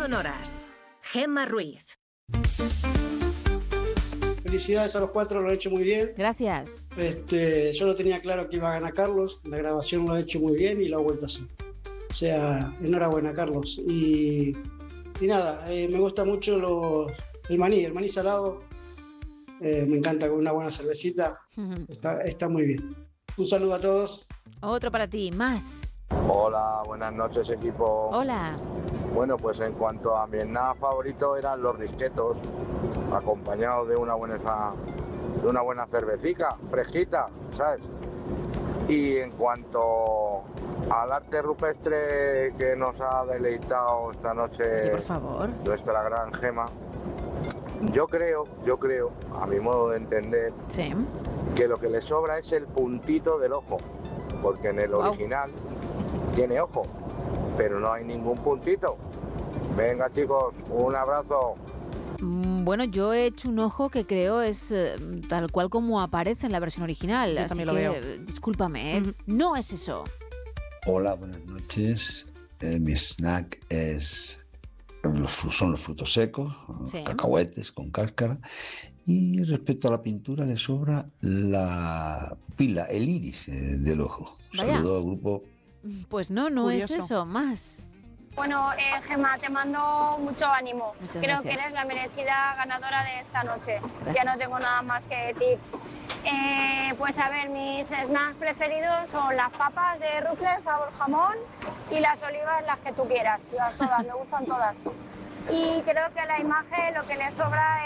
sonoras. Gemma Ruiz. Felicidades a los 4, lo han hecho muy bien. Gracias. Yo lo tenía claro que iba a ganar Carlos, la grabación lo ha hecho muy bien y lo ha vuelto a hacer. O sea, enhorabuena Carlos. Y nada, me gusta mucho el maní salado. Me encanta con una buena cervecita. Está muy bien. Un saludo a todos. Otro para ti, más. Hola, buenas noches equipo. Hola. Bueno, pues en cuanto a mi snack favorito eran los risquetos, acompañados de una buena cervecica, fresquita, ¿sabes? Y en cuanto al arte rupestre que nos ha deleitado esta noche, por favor, nuestra gran Gema, yo creo, a mi modo de entender, sí, que lo que le sobra es el puntito del ojo, porque en el original tiene ojo, pero no hay ningún puntito. Venga chicos, un abrazo. Bueno, yo he hecho un ojo que creo es tal cual como aparece en la versión original. Yo así también que, lo veo. Discúlpame, no es eso. Hola, buenas noches. Mi snack son los frutos secos, Sí. cacahuetes con cáscara. Y respecto a la pintura, le sobra la pupila, el iris del ojo. Vaya. Saludo al grupo. Pues no Curioso. es eso, más. Bueno, Gemma, te mando mucho ánimo. Muchas Creo gracias. que eres la merecida ganadora de esta noche. Gracias. Ya no tengo nada más que decir. Pues a ver, mis snacks preferidos son las papas de rufles, sabor jamón, y las olivas, las que tú quieras. Todas, me gustan todas. Y creo que a la imagen lo que le sobra